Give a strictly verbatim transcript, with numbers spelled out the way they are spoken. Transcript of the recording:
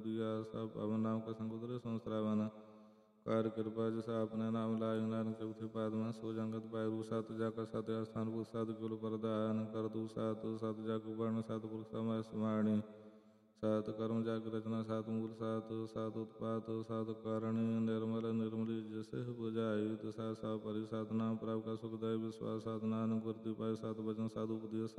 दिया सब पवन नाम का संगोदर संस्रावन कार्य कृपा जैसा अपने नाम लाय नारायण चौथे पाद में सो जंगत पायु सात जाकर सात स्थान पुरुष सात कुल प्रदान कर दू सात सात जाग वर्ण सात पुरुष समय स्माणी सात कर्म जाग रचना सात मूल सात सात उत्पात सात कारणी निर्मल निर्मली जैसे बुझायु सात सा परि सात नाम प्राप्त का सुखदाय विश्वास सात नान गुरति पाय सात वचन सात उपदेश